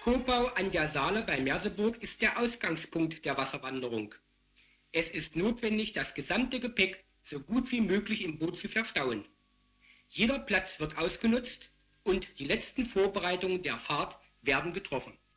Poobau an der Saale bei Merseburg ist der Ausgangspunkt der Wasserwanderung. Es ist notwendig, das gesamte Gepäck so gut wie möglich im Boot zu verstauen. Jeder Platz wird ausgenutzt und die letzten Vorbereitungen der Fahrt werden getroffen.